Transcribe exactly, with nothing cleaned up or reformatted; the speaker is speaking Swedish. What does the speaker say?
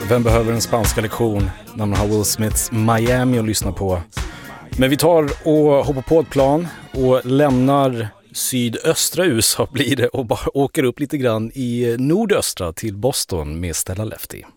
vem behöver en spanska lektion när man har Will Smiths Miami att lyssna på. Men vi tar och hoppar på ett plan och lämnar sydöstra U S A blir det och bara åker upp lite grann i nordöstra till Boston med Stella Lefty.